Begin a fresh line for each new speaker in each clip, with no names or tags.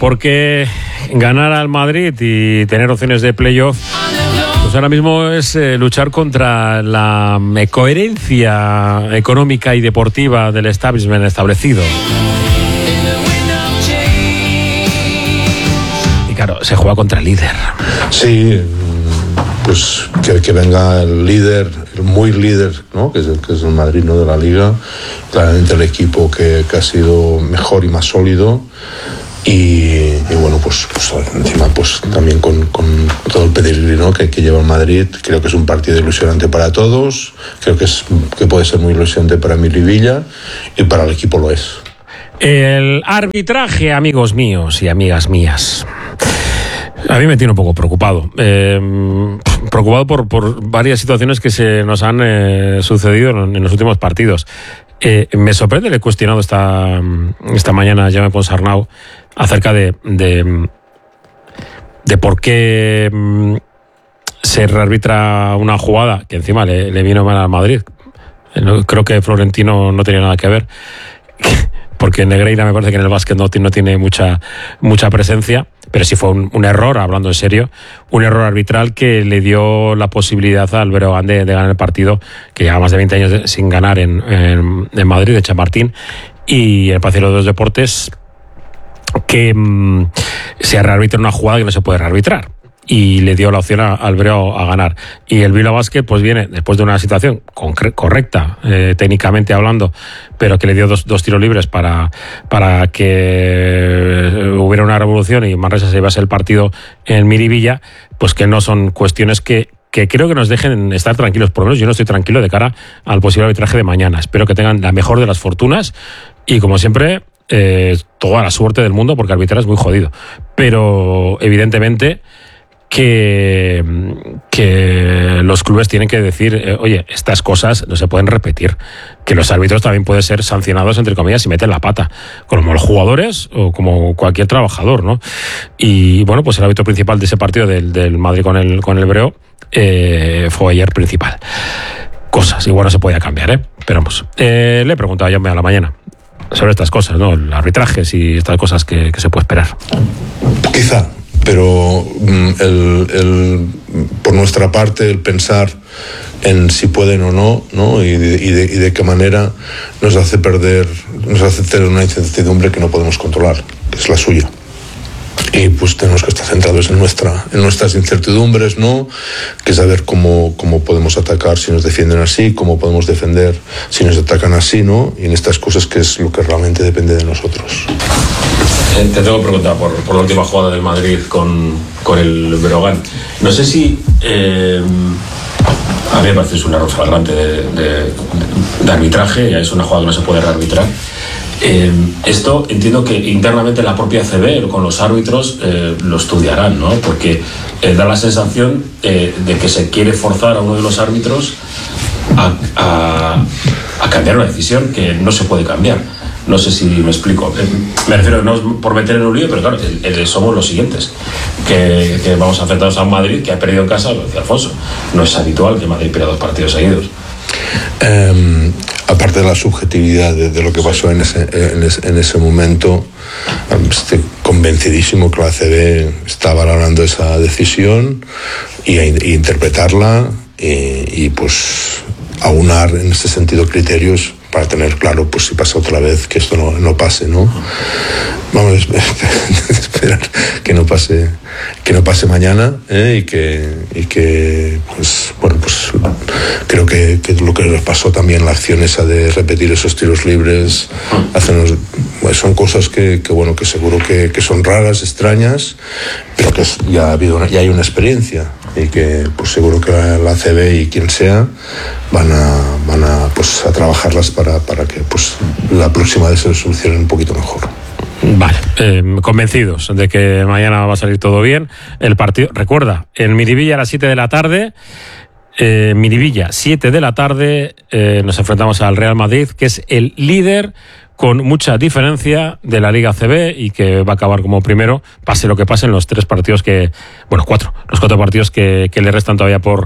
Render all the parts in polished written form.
porque ganar al Madrid y tener opciones de playoff, pues ahora mismo es luchar contra la coherencia económica y deportiva del establishment establecido. Y claro, se juega contra el líder.
Sí, pues que venga el líder, el muy líder, ¿no? que es el Madrid, ¿no? De la Liga, claramente el equipo que ha sido mejor y más sólido. Y bueno, pues encima pues también con todo el pedigrí, ¿no? que lleva el Madrid. Creo que es un partido ilusionante para todos, creo que puede ser muy ilusionante para Miribilla, y para el equipo lo es.
El arbitraje, amigos míos y amigas mías, a mí me tiene un poco preocupado. Preocupado por varias situaciones que se nos han sucedido en los últimos partidos. Me sorprende, le he cuestionado esta mañana a Jaume Ponsarnau acerca de por qué se rearbitra una jugada que encima le vino mal al Madrid. Creo que Florentino no tenía nada que ver, porque Negreira me parece que en el básquet no tiene mucha presencia, pero sí fue un error, hablando en serio, un error arbitral que le dio la posibilidad al Breogán de ganar el partido, que lleva más de 20 años sin ganar en Madrid, de Chamartín, y el Palacio de los Deportes, que se rearbitra una jugada que no se puede rearbitrar, y le dio la opción al Breo a ganar. Y el Bilbao Basket pues viene después de una situación correcta, técnicamente hablando, pero que le dio dos tiros libres para que hubiera una revolución y Manresa se llevase el partido en Miribilla, pues que no son cuestiones que creo que nos dejen estar tranquilos. Por lo menos yo no estoy tranquilo de cara al posible arbitraje de mañana. Espero que tengan la mejor de las fortunas y, como siempre, toda la suerte del mundo, porque arbitrar es muy jodido. Pero evidentemente que los clubes tienen que decir, oye, estas cosas no se pueden repetir, que los árbitros también pueden ser sancionados, entre comillas, si meten la pata, como los jugadores o como cualquier trabajador, ¿no? Y bueno, pues el árbitro principal de ese partido del Madrid con el Breo fue ayer principal. Cosas, igual no se podía cambiar, pero vamos. Le he preguntado a Jaume a la mañana sobre estas cosas, ¿no? El arbitraje y estas cosas que se puede esperar.
Quizá, pero por nuestra parte, el pensar en si pueden o no, ¿no? y de qué manera nos hace tener una incertidumbre que no podemos controlar, que es la suya. Y pues tenemos que estar centrados en nuestras incertidumbres, ¿no? Que saber cómo podemos atacar si nos defienden así, cómo podemos defender si nos atacan así, ¿no? Y en estas cosas, que es lo que realmente depende de nosotros.
Te tengo que preguntar por la última jugada del Madrid con el Breogán. No sé si a mí me parece que es un error flagrante de arbitraje, ya es una jugada que no se puede rearbitrar. Esto entiendo que internamente la propia CB con los árbitros lo estudiarán, ¿no? Porque da la sensación de que se quiere forzar a uno de los árbitros a cambiar una decisión que no se puede cambiar. No sé si me explico. Me refiero, no es por meter en un lío, pero claro, somos los siguientes, que vamos a enfrentarnos a un Madrid que ha perdido en casa, lo decía Alfonso. No es habitual que Madrid pierda 2 partidos seguidos.
Aparte de la subjetividad de lo que pasó en ese momento, estoy convencidísimo que la ACB está valorando esa decisión y interpretarla y pues aunar en ese sentido criterios para tener claro, pues si pasa otra vez, que esto no pase, ¿no? Vamos a esperar que no pase mañana, y que pues bueno, pues creo que lo que les pasó también, la acción esa de repetir esos tiros libres, pues son cosas que bueno, que seguro que son raras, extrañas, pero que ya hay una experiencia, y que pues seguro que la ACB y quien sea van a pues a trabajarlas para que pues la próxima vez se solucione un poquito mejor.
Vale, convencidos de que mañana va a salir todo bien. El partido, recuerda, en Miribilla a las 7 de la tarde, Miribilla, 7 de la tarde, nos enfrentamos al Real Madrid, que es el líder con mucha diferencia de la Liga ACB y que va a acabar como primero, pase lo que pase en los 3 partidos los 4 partidos que le restan todavía por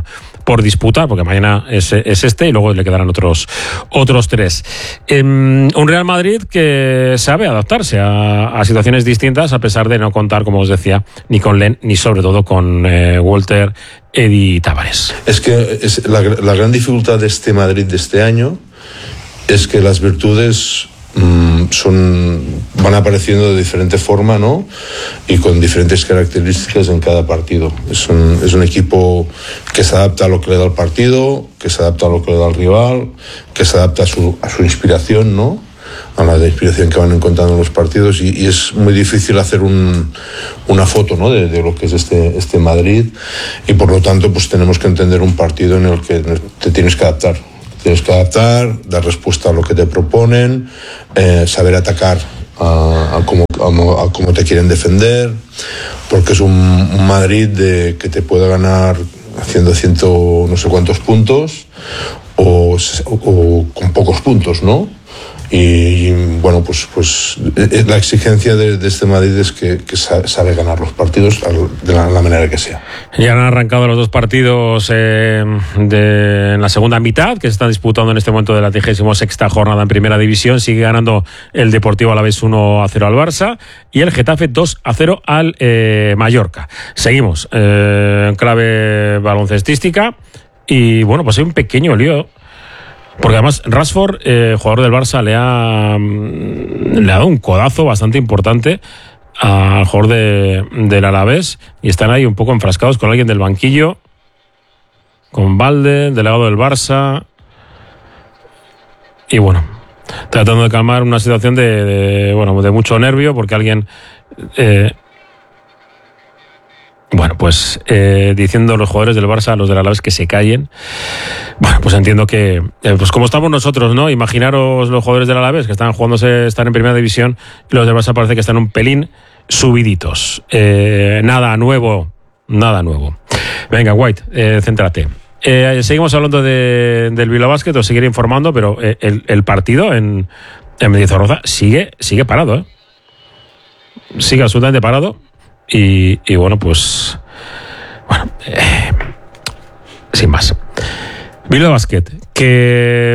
por disputar, porque mañana es este y luego le quedarán otros 3. Un Real Madrid que sabe adaptarse a situaciones distintas, a pesar de no contar, como os decía, ni con Len ni sobre todo con Walter, Eddie y Tavares.
Es que la gran dificultad de este Madrid de este año es que las virtudes van apareciendo de diferente forma, ¿no? Y con diferentes características en cada partido. Es un equipo que se adapta a lo que le da el partido, que se adapta a lo que le da el rival, que se adapta a su inspiración, ¿no? A la inspiración que van encontrando en los partidos, y es muy difícil hacer una foto, ¿no? de lo que es este Madrid, y por lo tanto pues tenemos que entender un partido en el que te tienes que adaptar. Tienes que adaptar, dar respuesta a lo que te proponen, saber atacar a cómo te quieren defender, porque es un Madrid que te puede ganar haciendo no sé cuántos puntos o con pocos puntos, ¿no? Y bueno, pues la exigencia de este Madrid es que sabe ganar los partidos de la manera que sea.
Ya han arrancado los 2 partidos en la segunda mitad, que se están disputando en este momento de la 36ª jornada en Primera División. Sigue ganando el Deportivo Alavés 1-0 al Barça y el Getafe 2-0 al Mallorca. Seguimos en clave baloncestística y bueno, pues hay un pequeño lío. Porque además Rashford, jugador del Barça, le ha dado un codazo bastante importante al jugador del Alavés, y están ahí un poco enfrascados con alguien del banquillo, con Valde, delegado del Barça, y bueno, tratando de calmar una situación de mucho nervio, porque alguien diciendo a los jugadores del Barça, a los del Alavés, que se callen. Bueno, pues entiendo que, pues como estamos nosotros, ¿no? Imaginaros los jugadores del Alavés que están en Primera División, y los del Barça parece que están un pelín subiditos. Nada nuevo. Venga, White, céntrate. Seguimos hablando del Bilbao Basket, os seguiré informando, pero el partido en Mendizorroza sigue parado, ¿eh? Sigue absolutamente parado. Y bueno, pues sin más. Bilbao Basket, que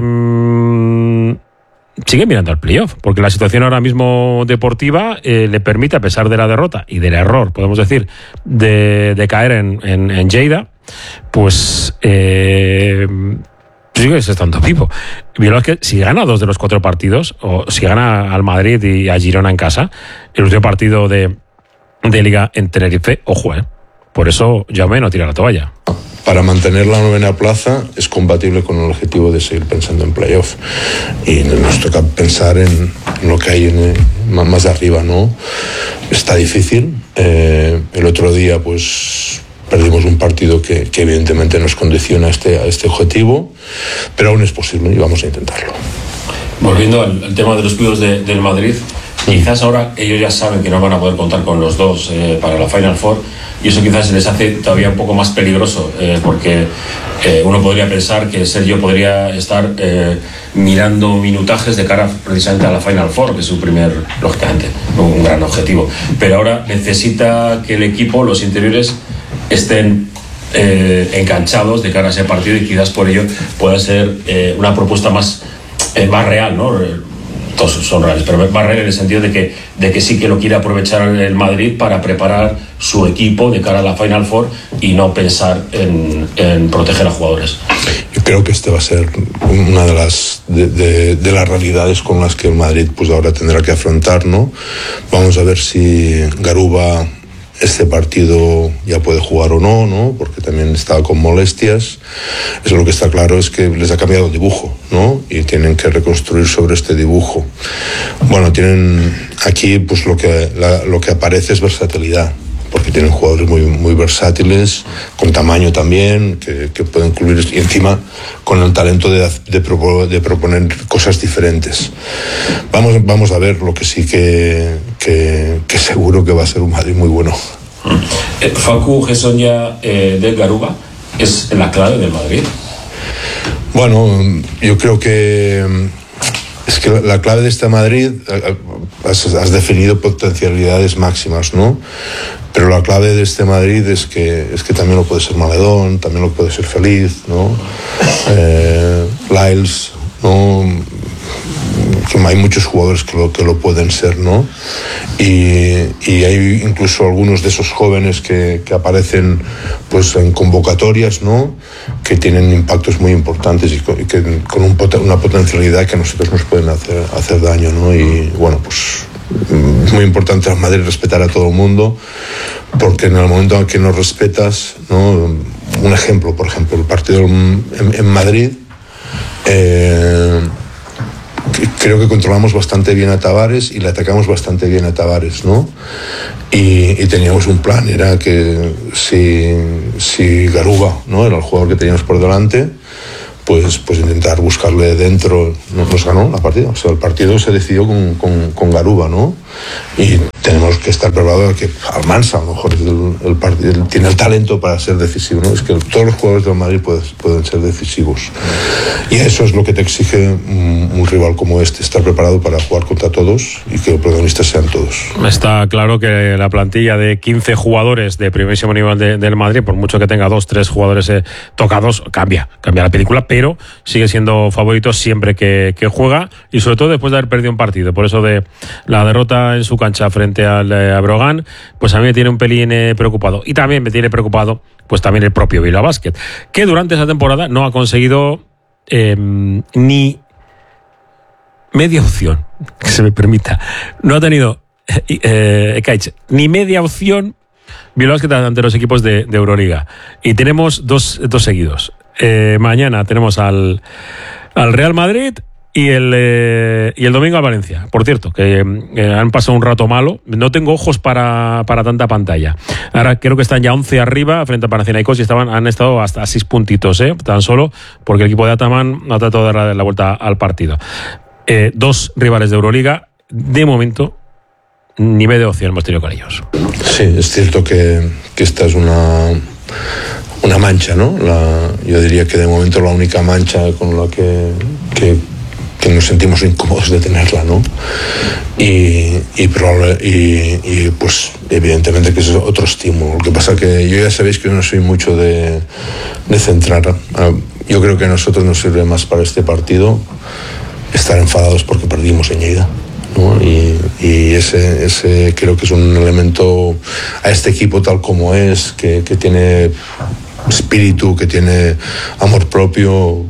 sigue mirando al playoff, porque la situación ahora mismo deportiva le permite, a pesar de la derrota y del error, podemos decir, de caer en Lleida, pues sigue estando vivo. Bilbao Basket, si gana 2 de los 4 partidos, o si gana al Madrid y a Girona en casa, el último partido de Liga en Tenerife, ojo, por eso Jaume no tira la toalla.
Para mantener la 9ª plaza es compatible con el objetivo de seguir pensando en playoff, y nos toca pensar en lo que hay más arriba, ¿no? Está difícil. El otro día pues perdimos un partido que evidentemente nos condiciona a este objetivo, pero aún es posible y vamos a intentarlo.
Volviendo al tema de los cuidados del Madrid, quizás ahora ellos ya saben que no van a poder contar con los 2 para la Final Four, y eso quizás se les hace todavía un poco más peligroso, porque uno podría pensar que Sergio podría estar mirando minutajes de cara precisamente a la Final Four, que es su primer, lógicamente, un gran objetivo, pero ahora necesita que el equipo, los interiores, estén enganchados de cara a ese partido, y quizás por ello pueda ser una propuesta más real, ¿no? Todos son reales, pero más real en el sentido de que sí que lo quiere aprovechar el Madrid para preparar su equipo de cara a la Final Four y no pensar en proteger a jugadores.
Yo creo que este va a ser una de las realidades con las que el Madrid pues ahora tendrá que afrontar, ¿no? Vamos a ver si Garuba este partido ya puede jugar o no, ¿no? Porque también estaba con molestias. Eso lo que está claro es que les ha cambiado el dibujo, ¿no? Y tienen que reconstruir sobre este dibujo. Bueno, tienen aquí pues lo que aparece es versatilidad, porque tienen jugadores muy versátiles, con tamaño también, que pueden incluir, y encima con el talento de proponer cosas diferentes. Vamos a ver, lo que sí que seguro que va a ser un Madrid muy bueno.
Facu Gessoña de Garuba es la clave del Madrid.
Bueno, yo creo que Es que la clave de este Madrid, has definido potencialidades máximas, ¿no? Pero la clave de este Madrid es que también lo puede ser Maledón, también lo puede ser Feliz, ¿no? Lyles, ¿no? Hay muchos jugadores que lo pueden ser, ¿no? Y hay incluso algunos de esos jóvenes que aparecen pues en convocatorias, ¿no? Que tienen impactos muy importantes y que con una potencialidad que a nosotros nos pueden hacer daño, ¿no? Y bueno, pues es muy importante al Madrid respetar a todo el mundo, porque en el momento en que nos respetas, ¿no? Un ejemplo, por ejemplo, el partido en Madrid, creo que controlamos bastante bien a Tavares y le atacamos bastante bien a Tavares, ¿no? Y teníamos un plan, era que si Garuba, ¿no? Era el jugador que teníamos por delante, pues intentar buscarle dentro. Nos ganó la partida, o sea, el partido se decidió con Garuba, ¿no? Y tenemos que estar preparados, que Almansa a lo mejor el partido tiene el talento para ser decisivo, ¿no? Es que todos los jugadores del Madrid pueden ser decisivos, y eso es lo que te exige un rival como este, estar preparado para jugar contra todos y que los protagonistas sean todos.
Está claro que la plantilla de 15 jugadores de primerísimo nivel del Madrid, por mucho que tenga 2-3 jugadores tocados, cambia la película, pero sigue siendo favorito siempre que juega, y sobre todo después de haber perdido un partido. Por eso de la derrota en su cancha frente al Breogán, pues a mí me tiene un pelín preocupado. Y también me tiene preocupado pues también el propio Bilbao Basket, que durante esa temporada no ha conseguido ni media opción, que se me permita. No ha tenido ni media opción Bilbao Basket ante los equipos de Euroliga. Y tenemos dos seguidos. Mañana tenemos al Real Madrid y el domingo al Valencia. Por cierto, que han pasado un rato malo. No tengo ojos para tanta pantalla. Ahora creo que están ya 11 arriba frente a Panathinaikos y han estado hasta 6 puntitos, tan solo porque el equipo de Ataman ha tratado de dar la vuelta al partido. 2 rivales de Euroliga. De momento, nivel de opción hemos tenido con ellos.
Sí, es cierto que esta es una mancha, ¿no? Yo diría que de momento la única mancha con la que nos sentimos incómodos de tenerla, ¿no? Y pues evidentemente que es otro estímulo. Lo que pasa que yo ya sabéis que yo no soy mucho de centrar. Yo creo que a nosotros nos sirve más para este partido estar enfadados porque perdimos en Lleida, ¿no? Y ese creo que es un elemento a este equipo tal como es, que tiene espíritu, que tiene amor propio,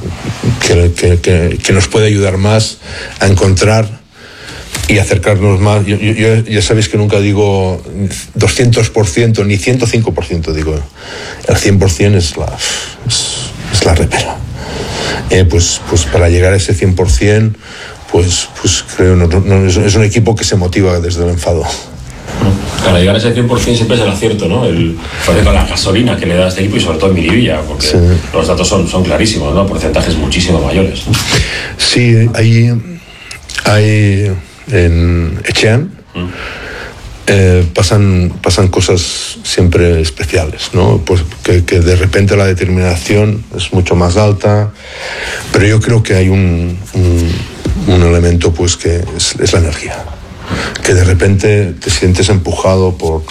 que nos puede ayudar más a encontrar y acercarnos más. Yo ya sabéis que nunca digo 200% ni 105%, digo el 100% es la repera. Pues para llegar a ese 100%, pues creo es un equipo que se motiva desde el enfado.
Para llegar a ese 100% siempre es el acierto, ¿no? Parece con la gasolina que le da a este equipo, y sobre todo en Miribilla, porque sí, los datos son clarísimos, ¿no? Porcentajes muchísimo mayores.
Sí, hay en Etxean pasan cosas siempre especiales, ¿no? Pues que de repente la determinación es mucho más alta, pero yo creo que hay un elemento pues que es la energía, que de repente te sientes empujado por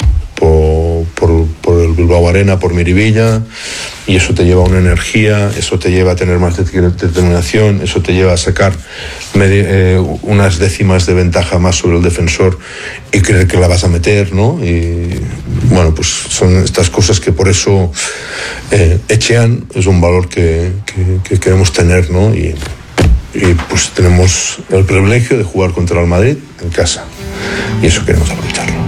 el Bilbao Arena, por Miribilla, y eso te lleva a una energía, eso te lleva a tener más determinación, eso te lleva a sacar unas décimas de ventaja más sobre el defensor y creer que la vas a meter, ¿no? Y bueno, pues son estas cosas que por eso Etxean es un valor que queremos tener, ¿no? Y pues tenemos el privilegio de jugar contra el Madrid en casa, y eso queremos aprovecharlo.